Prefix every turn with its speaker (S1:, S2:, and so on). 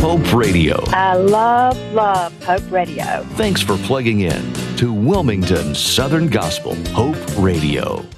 S1: Hope Radio.
S2: I love Hope Radio.
S1: Thanks for plugging in to Wilmington Southern Gospel Hope Radio.